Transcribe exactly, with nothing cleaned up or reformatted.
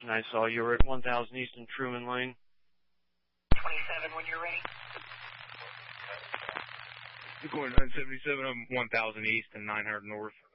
I saw you were at one thousand East and Truman Lane. twenty-seven when you're ready. You're going nine seventy-seven, I'm one thousand East and nine hundred North.